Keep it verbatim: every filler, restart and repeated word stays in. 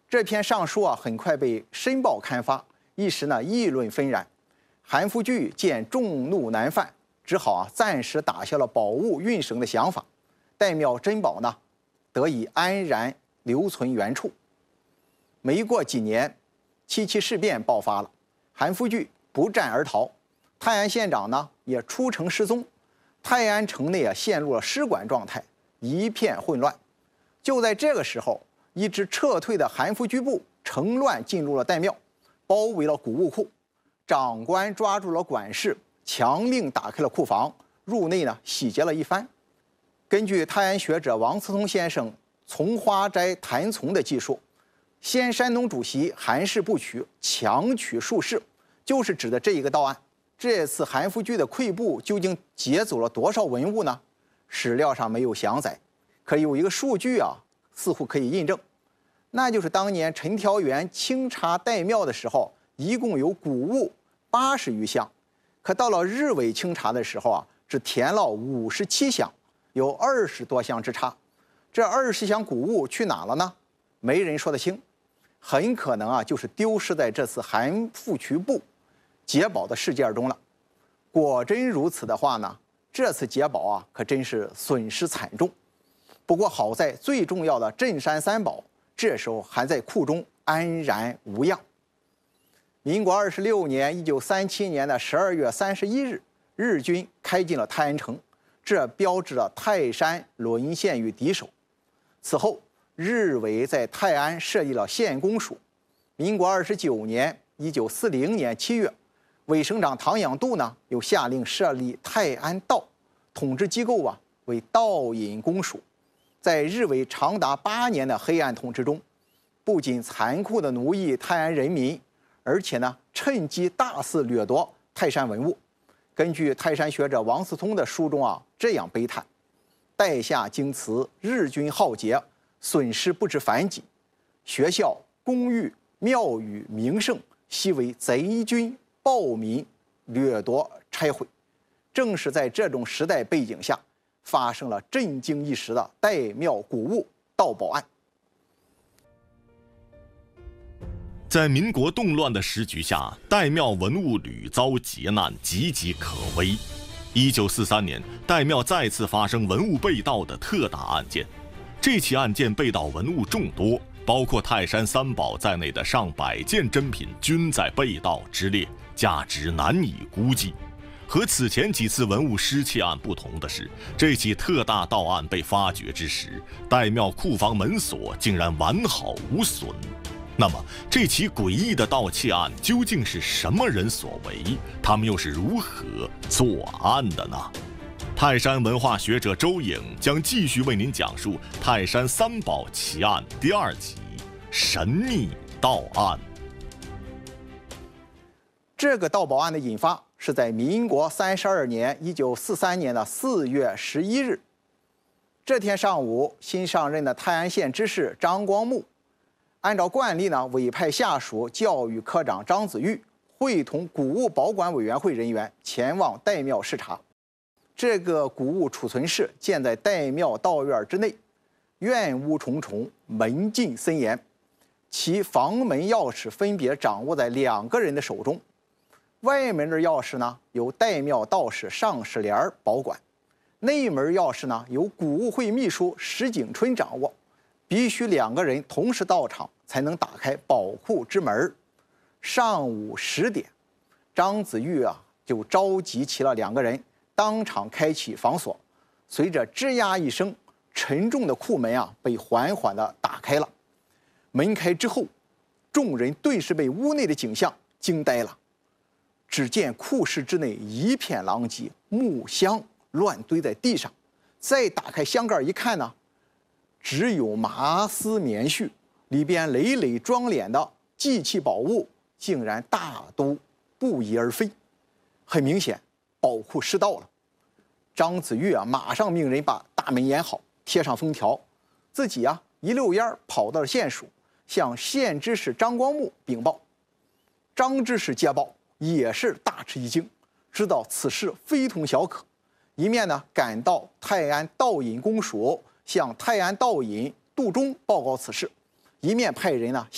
这篇上书啊，很快被《申报》刊发，一时呢议论纷然。韩复榘见众怒难犯，只好啊暂时打消了宝物运省的想法，岱庙珍宝呢得以安然留存原处。没过几年，七七事变爆发了，韩复榘不战而逃，泰安县长呢也出城失踪，泰安城内啊陷入了失管状态，一片混乱。就在这个时候，一支撤退的韩复榘部乘乱进入了岱庙，包围了谷物库。长官抓住了管事，强令打开了库房，入内呢洗劫了一番。根据泰安学者王思聪先生《从花斋谈从》的记述，先山东主席韩氏部曲强取数室，就是指的这一个盗案。这次韩复榘的溃部究竟劫走了多少文物呢？史料上没有详载，可有一个数据啊，似乎可以印证，那就是当年陈调元清查岱庙的时候，一共有古物八十余项，可到了日伪清查的时候啊，只填了五十七项，有二十多项之差。这二十项古物去哪了呢？没人说得清，很可能啊就是丢失在这次韩复榘部劫宝的事件中了。果真如此的话呢，这次劫宝啊可真是损失惨重。不过好在最重要的镇山三宝这时候还在库中安然无恙。民国二十六年，一九三七年的十二月三十一日，日军开进了泰安城，这标志了泰山沦陷于敌手。此后，日伪在泰安设立了县公署。民国二十九年，一九四零年七月，伪省长唐养度呢又下令设立泰安道，统治机构啊为道隐公署。在日伪长达八年的黑暗统治中，不仅残酷地奴役泰安人民，而且呢，趁机大肆掠夺泰山文物。根据泰山学者王思聪的书中啊，这样悲叹：岱下京祠，日军浩劫，损失不知凡几；学校、公寓、庙宇、名胜，悉为贼军暴民掠夺拆毁。正是在这种时代背景下，发生了震惊一时的岱庙古物盗宝案。 在民国动乱的时局下，岱庙文物屡遭劫难，岌岌可危。一九四三年，岱庙再次发生文物被盗的特大案件。这起案件被盗文物众多，包括泰山三宝在内的上百件珍品均在被盗之列，价值难以估计。和此前几次文物失窃案不同的是，这起特大盗案被发掘之时，岱庙库房门锁竟然完好无损。那么，这起诡异的盗窃案究竟是什么人所为？他们又是如何作案的呢？泰山文化学者周颖将继续为您讲述泰山三宝奇案第二集：神秘盗案。 这个盗宝案的引发是在民国三十二年，一九四三年的四月十一日。这天上午，新上任的泰安县知事张光木，按照惯例呢，委派下属教育科长张子玉会同古物保管委员会人员前往岱庙视察。这个古物储存室建在岱庙道院之内，院屋重重，门禁森严，其房门钥匙分别掌握在两个人的手中。外门的钥匙呢，由岱庙道士尚世莲保管；内门钥匙呢，由古物会秘书石景春掌握。必须两个人同时到场，才能打开宝库之门。上午十点，张子玉啊就召集齐了两个人，当场开启房锁。随着吱呀一声，沉重的库门啊被缓缓地打开了。门开之后，众人顿时被屋内的景象惊呆了。只见库室之内一片狼藉，木箱乱堆在地上。再打开箱盖一看呢，只有麻丝棉絮，里边累累装殓的祭器宝物竟然大都不翼而飞。很明显，宝库失盗了。张子玉啊，马上命人把大门严好，贴上封条，自己啊一溜烟跑到了县署，向县知事张光木禀报。张知识接报，也是大吃一惊，知道此事非同小可，一面呢赶到泰安道隐公署，向泰安道隐杜忠报告此事，一面派人呢